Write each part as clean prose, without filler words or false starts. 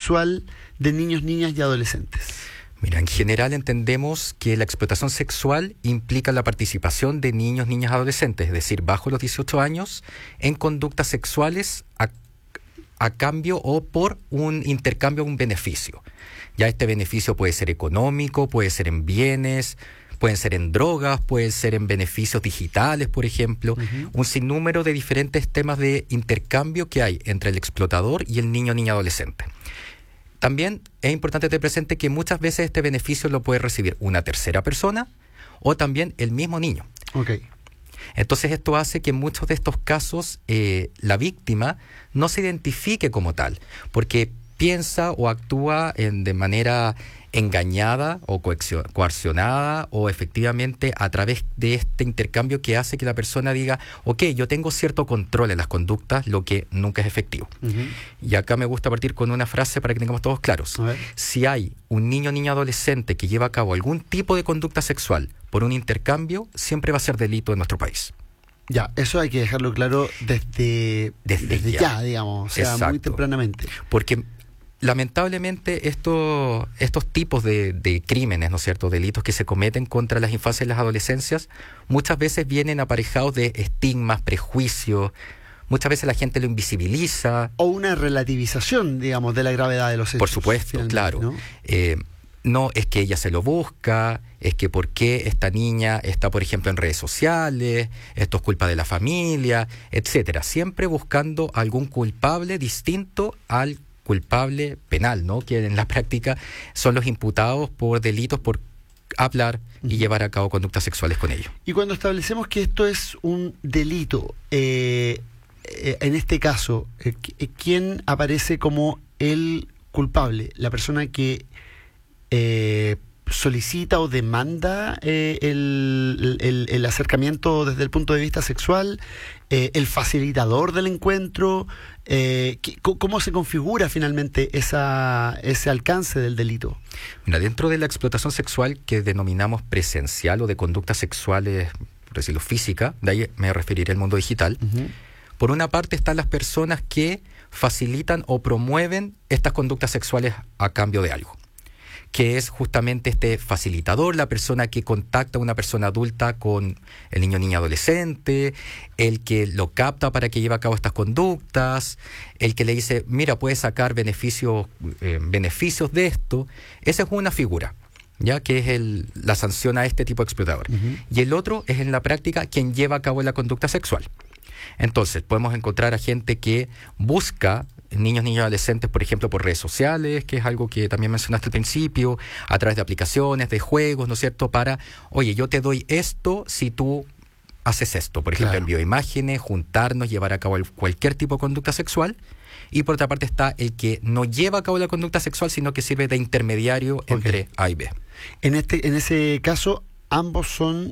sexual de niños, niñas y adolescentes? Mira, en general entendemos que la explotación sexual implica la participación de niños, niñas, adolescentes, es decir, bajo los 18 años, en conductas sexuales a cambio o por un intercambio, un beneficio. Ya este beneficio puede ser económico, puede ser en bienes, pueden ser en drogas, pueden ser en beneficios digitales, por ejemplo. Un sinnúmero de diferentes temas de intercambio que hay entre el explotador y el niño, niña, adolescente. También es importante tener presente que muchas veces este beneficio lo puede recibir una tercera persona o también el mismo niño. Okay. Entonces esto hace que en muchos de estos casos la víctima no se identifique como tal, porque piensa o actúa de manera engañada o coaccionada o efectivamente a través de este intercambio que hace que la persona diga, ok, yo tengo cierto control en las conductas, lo que nunca es efectivo. Y acá me gusta partir con una frase para que tengamos todos claros. Si hay un niño, niña, adolescente que lleva a cabo algún tipo de conducta sexual por un intercambio, siempre va a ser delito en nuestro país. Ya, eso hay que dejarlo claro desde ya, digamos, o sea, exacto, muy tempranamente. Porque lamentablemente estos tipos de crímenes, ¿no es cierto?, delitos que se cometen contra las infancias y las adolescencias, muchas veces vienen aparejados de estigmas, prejuicios, muchas veces la gente lo invisibiliza. O una relativización, digamos, de la gravedad de los hechos. Por supuesto, claro. ¿No? No, es que ella se lo busca, es que por qué esta niña está, por ejemplo, en redes sociales, esto es culpa de la familia, etcétera. Siempre buscando algún culpable distinto al culpable penal, ¿no? Que en la práctica son los imputados por delitos por hablar y llevar a cabo conductas sexuales con ellos. Y cuando establecemos que esto es un delito, en este caso, ¿quién aparece como el culpable? ¿La persona que solicita o demanda el acercamiento desde el punto de vista sexual, el facilitador del encuentro? ¿Cómo se configura finalmente ese alcance del delito? Mira, dentro de la explotación sexual que denominamos presencial o de conductas sexuales, por decirlo física, de ahí me referiré al mundo digital, por una parte están las personas que facilitan o promueven estas conductas sexuales a cambio de algo, que es justamente este facilitador, la persona que contacta a una persona adulta con el niño, niña, adolescente, el que lo capta para que lleve a cabo estas conductas, el que le dice, mira, puedes sacar beneficios de esto. Esa es una figura, ya que es la sanción a este tipo de explotador. Y el otro es en la práctica quien lleva a cabo la conducta sexual. Entonces, podemos encontrar a gente que busca niños, niñas, adolescentes, por ejemplo, por redes sociales, que es algo que también mencionaste al principio, a través de aplicaciones, de juegos, ¿no es cierto? Para, oye, yo te doy esto si tú haces esto. Por ejemplo, envío imágenes, juntarnos, llevar a cabo cualquier tipo de conducta sexual. Y por otra parte está el que no lleva a cabo la conducta sexual, sino que sirve de intermediario entre A y B. En ese caso, ambos son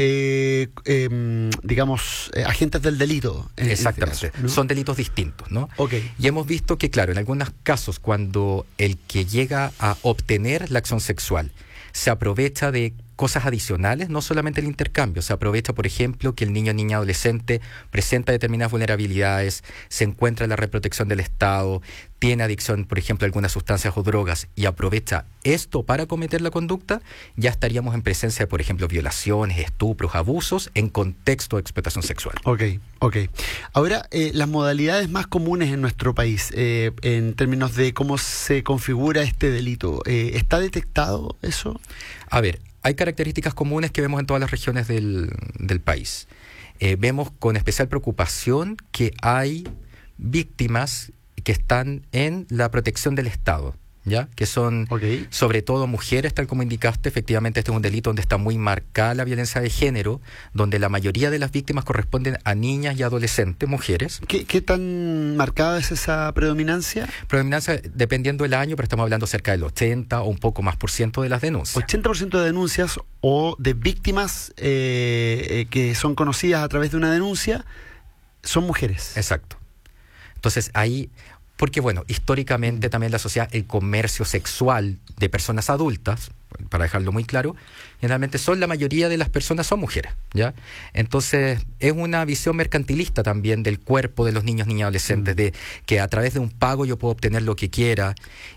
agentes del delito. Exactamente, este caso, ¿no? Son delitos distintos, ¿no? Okay. Y hemos visto que, claro, en algunos casos cuando el que llega a obtener la acción sexual se aprovecha de cosas adicionales, no solamente el intercambio, se aprovecha, por ejemplo, que el niño, niña, adolescente presenta determinadas vulnerabilidades, se encuentra en la reprotección del Estado, tiene adicción, por ejemplo, a algunas sustancias o drogas y aprovecha esto para cometer la conducta, ya estaríamos en presencia de, por ejemplo, violaciones, estupros, abusos en contexto de explotación sexual. Ok. Ahora, las modalidades más comunes en nuestro país, en términos de cómo se configura este delito, ¿está detectado eso? A ver, hay características comunes que vemos en todas las regiones del país. Vemos con especial preocupación que hay víctimas que están en la protección del Estado, ¿ya? Que son sobre todo mujeres, tal como indicaste. Efectivamente, este es un delito donde está muy marcada la violencia de género, donde la mayoría de las víctimas corresponden a niñas y adolescentes, mujeres. ¿Qué tan marcada es esa predominancia? Predominancia dependiendo del año, pero estamos hablando cerca del 80 o un poco más por ciento de las denuncias. 80% de denuncias o de víctimas que son conocidas a través de una denuncia son mujeres. Exacto. Entonces ahí, porque bueno, históricamente también la sociedad, el comercio sexual de personas adultas, para dejarlo muy claro, generalmente la mayoría de las personas son mujeres, ¿ya? Entonces es una visión mercantilista también del cuerpo de los niños, niñas, adolescentes, de que a través de un pago yo puedo obtener lo que quiera,